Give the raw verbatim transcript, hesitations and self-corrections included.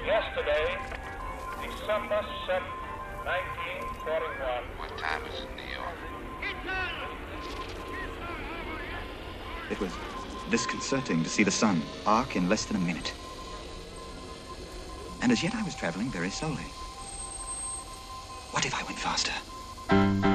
Yesterday, December seventh, nineteen forty-one. What time is it in New York? It was disconcerting to see the sun arc in less than a minute. And as yet I was traveling very slowly. What if I went faster?